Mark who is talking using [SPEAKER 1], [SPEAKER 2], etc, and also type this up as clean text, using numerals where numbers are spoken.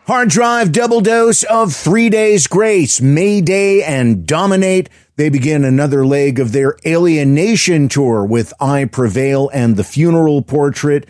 [SPEAKER 1] Hard Drive double dose of 3 Days Grace, Mayday, and Dominate. They begin another leg of their Alienation tour with I Prevail and The Funeral Portrait.